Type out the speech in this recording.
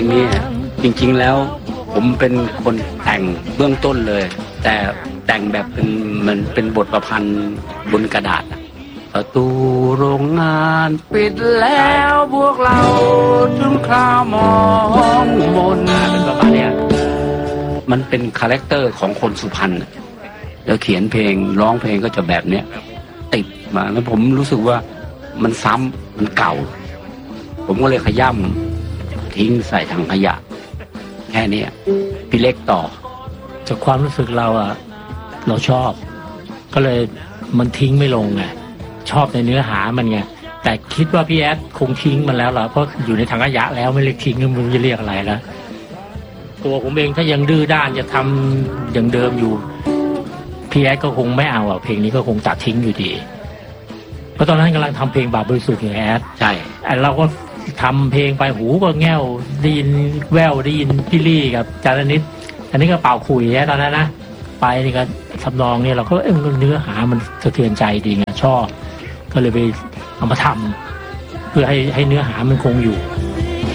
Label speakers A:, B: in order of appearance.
A: นี่จริงๆแล้วผมเป็นคนแต่งเบื้องต้นเลยแต่แต่งแบบมันเป็นบทประพันธ์บนกระดาษประตูโรงงานปิดแล้วพวกเราถึงคราวมองมนเป็นประมาณนี้มันเป็นคาแรคเตอร์ของคนสุพรรณแล้วเขียนเพลงร้องเพลงก็จะแบบเนี้ยติดมาแล้วผมรู้สึกว่ามันซ้ำมันเก่าผมก็เลยขย่ำทิ้งใส่ถังขยะแค่นี้พี่เล็กต่อ
B: จากความรู้สึกเราเราชอบก็เลยมันทิ้งไม่ลงไงชอบในเนื้อหามันไงแต่คิดว่าพี่แอดคงทิ้งมันแล้วล่ะเพราะอยู่ในถังขยะแล้วไม่เรียกทิ้งก็ไม่รู้จะเรียกอะไรแล้วตัวผมเองถ้ายังดื้อด้านจะทำอย่างเดิมอยู่พี่แอดก็คงไม่เอาเพลงนี้ก็คงตัดทิ้งอยู่ดีเพราะตอนนั้นกำลังทำเพลงบาปบริสุทธิ์อย่างแอด
A: ใช่
B: เราก็ทำเพลงไปหูก็แง่วได้ยินแววได้ยินพี่ลี่กับจารณิตอันนี้ก็เป่าขุยตอนนั้นนะไปนี่ก็ทำนองเนี่ยเราก็เนื้อหามันสะเทือนใจดีไงชอบก็เลยไปเอามาทำเพื่อให้เนื้อหามันคงอยู่